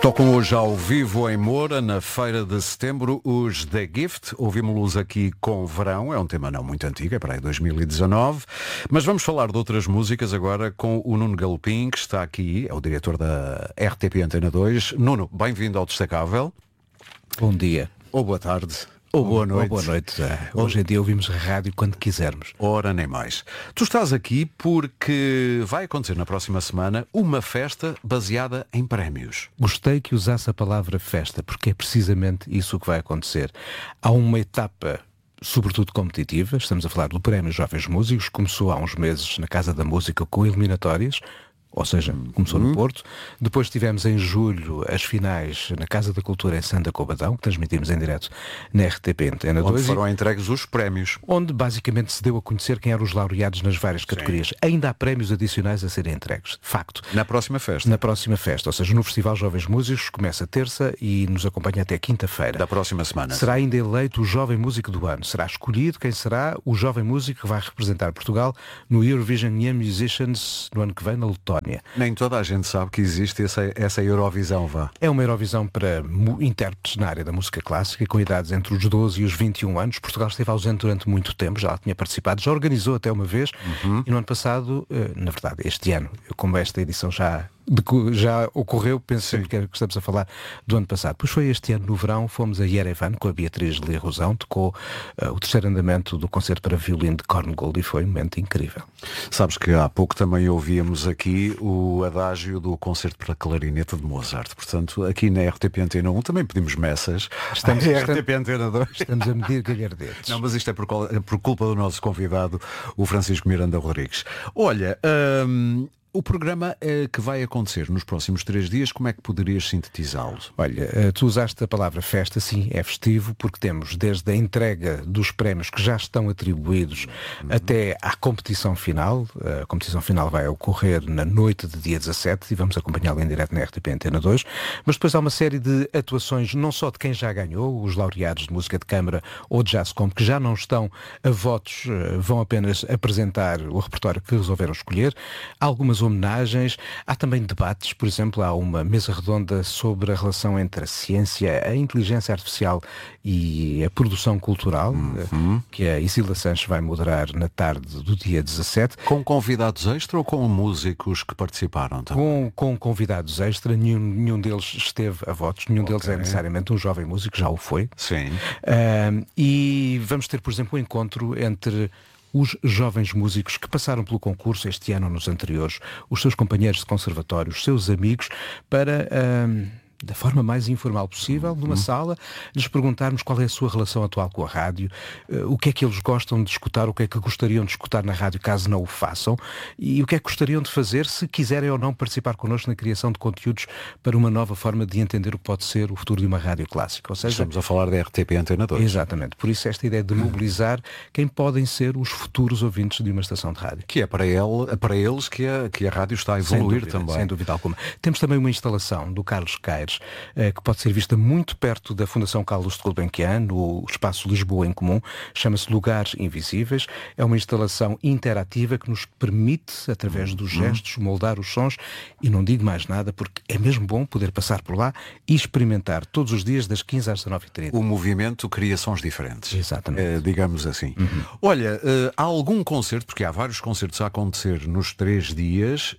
Tocam hoje ao vivo em Moura, na feira de setembro, os The Gift. Ouvimos-los aqui com Verão, é um tema não muito antigo, é para aí 2019. Mas vamos falar de outras músicas agora com o Nuno Galopim, que está aqui, é o diretor da RTP Antena 2. Nuno, bem-vindo ao Destacável. Bom dia. Ou boa tarde. Ou boa noite. Ou boa noite. Hoje em dia ouvimos a rádio quando quisermos. Ora, nem mais. Tu estás aqui porque vai acontecer na próxima semana uma festa baseada em prémios. Gostei que usasse a palavra festa, porque é precisamente isso que vai acontecer. Há uma etapa, sobretudo competitiva, estamos a falar do Prémio Jovens Músicos, começou há uns meses na Casa da Música com eliminatórias, ou seja, começou no Porto. Depois tivemos em julho as finais na Casa da Cultura em Santa Cobadão, que transmitimos em direto na RTP Antena 2. Onde foram entregues os prémios. Onde basicamente se deu a conhecer quem eram os laureados nas várias categorias. Sim. Ainda há prémios adicionais a serem entregues, facto. Na próxima festa. Na próxima festa, ou seja, no Festival Jovens Músicos, começa terça e nos acompanha até quinta-feira. Da próxima semana. Será ainda eleito o Jovem Músico do Ano. Será escolhido quem será o Jovem Músico que vai representar Portugal no Eurovision Young Musicians no ano que vem na Letónia. Nem toda a gente sabe que existe essa Eurovisão, vá. É uma Eurovisão para intérpretes na área da música clássica, com idades entre os 12 e os 21 anos. Portugal esteve ausente durante muito tempo, já tinha participado, já organizou até uma vez. E no ano passado, na verdade, este ano, como esta edição já ocorreu, penso sempre que estamos a falar do ano passado. Pois foi este ano, no verão, fomos a Yerevan com a Beatriz Lia-Rosão, tocou o terceiro andamento do concerto para violino de Korngold e foi um momento incrível. Sabes que há pouco também ouvíamos aqui o adágio do concerto para clarinete de Mozart. Portanto, aqui na RTP Antena 1 também pedimos messas. Estamos RTP Antena 2. Estamos a medir galhardetes. Não, mas isto é por culpa do nosso convidado, o Francisco Miranda Rodrigues. Olha, o programa que vai acontecer nos próximos 3 dias, como é que poderias sintetizá-lo? Olha, tu usaste a palavra festa, sim, é festivo, porque temos desde a entrega dos prémios que já estão atribuídos até à competição final. A competição final vai ocorrer na noite de dia 17 e vamos acompanhá-la em direto na RTP Antena 2. Mas depois há uma série de atuações, não só de quem já ganhou, os laureados de música de câmara ou de jazz comp, que já não estão a votos, vão apenas apresentar o repertório que resolveram escolher. Há algumas homenagens, há também debates, por exemplo, há uma mesa redonda sobre a relação entre a ciência, a inteligência artificial e a produção cultural, que a Isila Sanches vai moderar na tarde do dia 17. Com convidados extra ou com músicos que participaram também? Com convidados extra, nenhum deles esteve a votos, nenhum deles é necessariamente um jovem músico, já o foi. Sim. E vamos ter, por exemplo, um encontro entre os jovens músicos que passaram pelo concurso este ano ou nos anteriores, os seus companheiros de conservatório, os seus amigos, para, da forma mais informal possível, numa sala, lhes perguntarmos qual é a sua relação atual com a rádio, o que é que eles gostam de escutar, o que é que gostariam de escutar na rádio caso não o façam, e o que é que gostariam de fazer se quiserem ou não participar connosco na criação de conteúdos para uma nova forma de entender o que pode ser o futuro de uma rádio clássica. Ou seja, estamos a falar da RTP Antena 2. Exatamente. Por isso esta ideia de mobilizar quem podem ser os futuros ouvintes de uma estação de rádio. Que é para eles que a rádio está a evoluir também. Sem dúvida alguma. Temos também uma instalação do Carlos Queires, que pode ser vista muito perto da Fundação Carlos de Gulbenkian, no Espaço Lisboa em Comum, chama-se Lugares Invisíveis. É uma instalação interativa que nos permite, através dos gestos, moldar os sons, e não digo mais nada, porque é mesmo bom poder passar por lá e experimentar todos os dias das 15 às 19h30. O movimento cria sons diferentes. Exatamente. Digamos assim. Olha, há algum concerto, porque há vários concertos a acontecer nos 3 dias,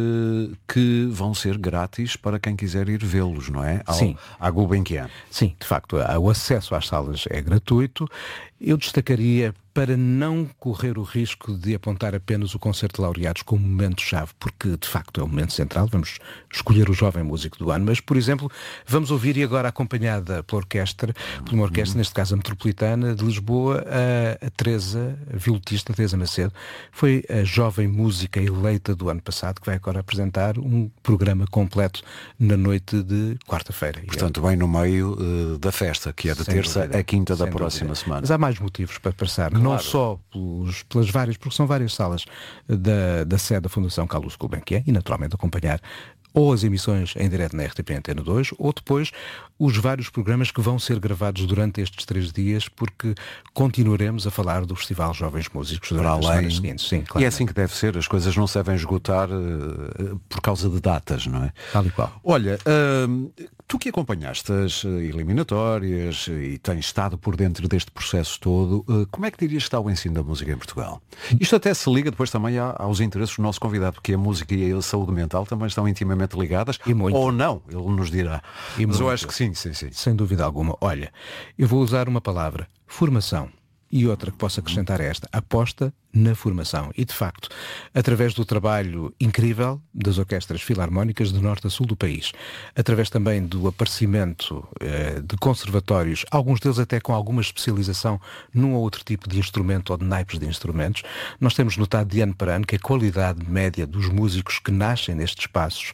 que vão ser grátis para quem quiser ir vê-los, não é? Sim. À Gulbenkian. Sim, de facto, o acesso às salas é gratuito. Eu destacaria, para não correr o risco de apontar apenas o concerto de laureados como momento-chave, porque de facto é o momento central, vamos escolher o jovem músico do ano, mas, por exemplo, vamos ouvir, e agora acompanhada por uma orquestra, neste caso a Metropolitana de Lisboa, a Teresa, a violonista Teresa Macedo, foi a jovem música eleita do ano passado, que vai agora apresentar um programa completo na noite de quarta-feira. Portanto, bem no meio da festa, que é de terça a quinta da próxima semana. Mas há mais motivos para passar, claro. Não só pelas várias, porque são várias salas da sede da Fundação Carlos Gulbenkian, e naturalmente acompanhar ou as emissões em direto na RTP Antena 2, ou depois os vários programas que vão ser gravados durante estes 3 dias, porque continuaremos a falar do Festival Jovens Músicos durante as semanas seguintes. Sim, claro. E é assim que deve ser, as coisas não se devem esgotar por causa de datas, não é? Tal e qual. Olha, Tu que acompanhaste as eliminatórias e tens estado por dentro deste processo todo, como é que dirias que está o ensino da música em Portugal? Isto até se liga depois também aos interesses do nosso convidado, porque a música e a saúde mental também estão intimamente ligadas, ou não, ele nos dirá. Mas eu acho que sim. Sem dúvida alguma. Olha, eu vou usar uma palavra, formação. E outra que posso acrescentar é esta, aposta na formação. E, de facto, através do trabalho incrível das orquestras filarmónicas de norte a sul do país, através também do aparecimento de conservatórios, alguns deles até com alguma especialização num ou outro tipo de instrumento ou de naipes de instrumentos, nós temos notado de ano para ano que a qualidade média dos músicos que nascem nestes espaços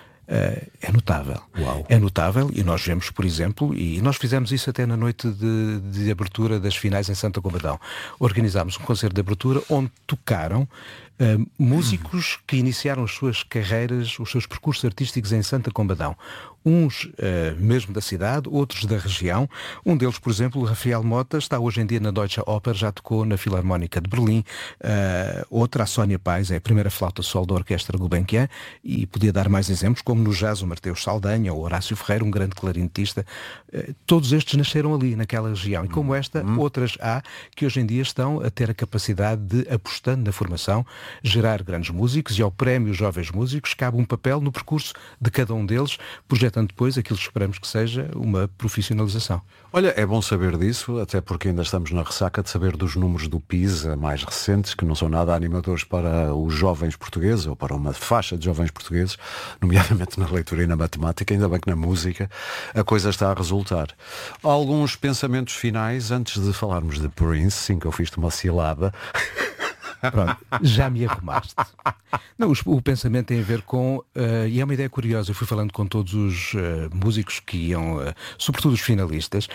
é notável. Uau. É notável e nós vemos, por exemplo, e nós fizemos isso até na noite de abertura das finais em Santa Combadão. Organizámos um concerto de abertura onde tocaram músicos que iniciaram as suas carreiras, os seus percursos artísticos em Santa Combadão. Uns mesmo da cidade, outros da região. Um deles, por exemplo, o Rafael Mota, está hoje em dia na Deutsche Oper, já tocou na Filarmónica de Berlim. Outra, a Sónia Pais, é a primeira flauta solo da Orquestra Gulbenkian, e podia dar mais exemplos, como no jazz o Mateus Saldanha, ou Horácio Ferreira, um grande clarinetista. Todos estes nasceram ali, naquela região. E como esta, outras há que hoje em dia estão a ter a capacidade de, apostando na formação, gerar grandes músicos, e ao Prémio Jovens Músicos cabe um papel no percurso de cada um deles, projetando depois aquilo que esperamos que seja uma profissionalização. Olha, é bom saber disso, até porque ainda estamos na ressaca de saber dos números do PISA mais recentes, que não são nada animadores para os jovens portugueses, ou para uma faixa de jovens portugueses, nomeadamente na leitura e na matemática, ainda bem que na música a coisa está a resultar. Alguns pensamentos finais, antes de falarmos de Prince, sim que eu fiz-te uma cilada. Pronto, já me arrumaste. Não, o pensamento tem a ver com, e é uma ideia curiosa, eu fui falando com todos os músicos que iam, sobretudo os finalistas,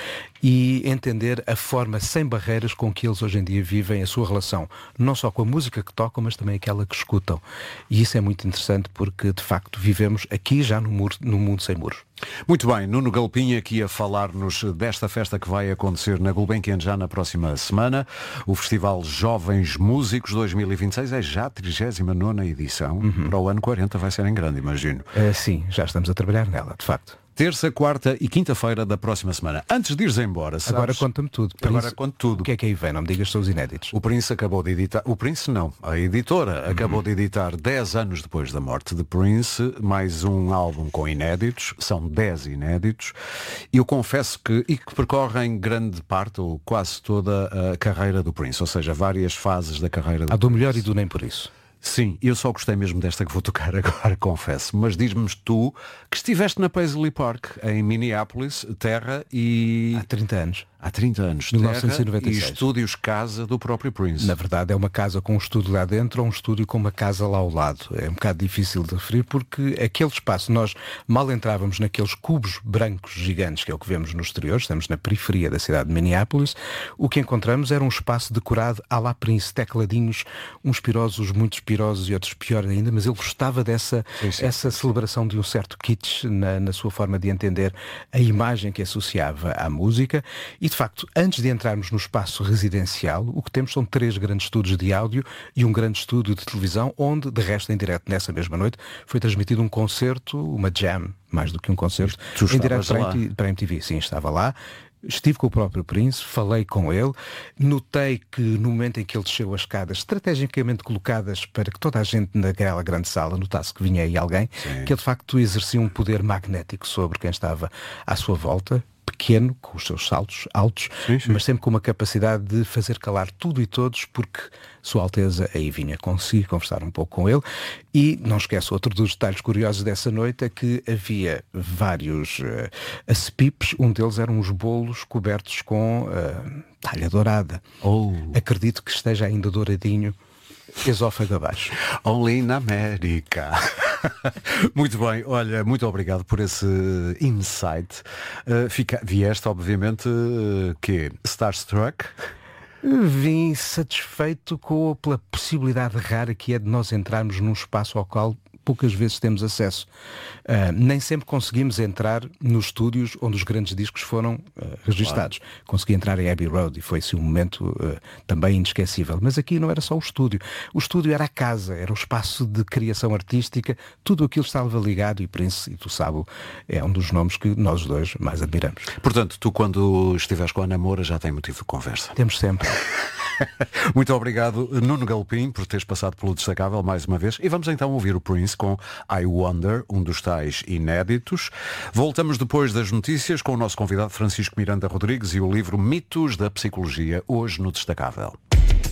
e entender a forma sem barreiras com que eles hoje em dia vivem a sua relação, não só com a música que tocam, mas também aquela que escutam. E isso é muito interessante porque, de facto, vivemos aqui já no mundo sem muros. Muito bem, Nuno Galpinha aqui a falar-nos desta festa que vai acontecer na Gulbenkian já na próxima semana. O Festival Jovens Músicos 2026 é já a 39ª edição. Para o ano 40 vai ser em grande, imagino. Sim, já estamos a trabalhar nela, de facto. Terça, quarta e quinta-feira da próxima semana. Antes de ires embora, sabes? Agora conta-me tudo. Agora conto tudo. O que é que aí vem? Não me digas só os inéditos. O Prince acabou de editar... O Prince não. A editora acabou de editar 10 anos depois da morte de Prince, mais um álbum com inéditos. São 10 inéditos. E eu confesso que percorrem grande parte, ou quase toda, a carreira do Prince. Ou seja, várias fases da carreira do Prince. Do melhor e do nem por isso. Sim, eu só gostei mesmo desta que vou tocar agora, confesso. Mas diz-me tu que estiveste na Paisley Park, em Minneapolis, terra e... Há 30 anos. Há 30 anos. 1996. E estúdios casa do próprio Prince. Na verdade é uma casa com um estúdio lá dentro ou um estúdio com uma casa lá ao lado. É um bocado difícil de referir porque aquele espaço, nós mal entrávamos naqueles cubos brancos gigantes, que é o que vemos no exterior, estamos na periferia da cidade de Minneapolis, o que encontramos era um espaço decorado à la Prince, tecladinhos, uns pirosos, muitos pirosos e outros pior ainda, mas ele gostava dessa essa celebração de um certo kitsch na sua forma de entender a imagem que associava à música. E de facto, antes de entrarmos no espaço residencial, o que temos são 3 grandes estúdios de áudio e um grande estúdio de televisão, onde, de resto, em direto nessa mesma noite, foi transmitido um concerto, uma jam, mais do que um concerto, em direto para a MTV. Sim, estava lá. Estive com o próprio Prince, falei com ele, notei que no momento em que ele desceu as escadas, estrategicamente colocadas para que toda a gente naquela grande sala notasse que vinha aí alguém, que ele de facto exercia um poder magnético sobre quem estava à sua volta, pequeno, com os seus saltos altos, mas sempre com uma capacidade de fazer calar tudo e todos, porque Sua Alteza aí vinha consigo conversar um pouco com ele. E não esqueço, outro dos detalhes curiosos dessa noite é que havia vários acepipes, um deles eram os bolos cobertos com talha dourada. Acredito que esteja ainda douradinho, esófago abaixo. Only na América. Muito bem, olha, muito obrigado por esse insight. Vieste, obviamente, starstruck? Vim satisfeito pela possibilidade rara que é de nós entrarmos num espaço ao qual poucas vezes temos acesso. Nem sempre conseguimos entrar nos estúdios onde os grandes discos foram registados. Claro. Consegui entrar em Abbey Road e foi-se um momento também inesquecível. Mas aqui não era só o estúdio. O estúdio era a casa, era o espaço de criação artística, tudo aquilo estava ligado, e Prince, e tu sabes, é um dos nomes que nós dois mais admiramos. Portanto, tu quando estiveres com a Ana Moura já tem motivo de conversa. Temos sempre. Muito obrigado, Nuno Galpim, por teres passado pelo Destacável mais uma vez. E vamos então ouvir o Prince com I Wonder, um dos tais inéditos. Voltamos depois das notícias com o nosso convidado Francisco Miranda Rodrigues e o livro Mitos da Psicologia, hoje no Destacável.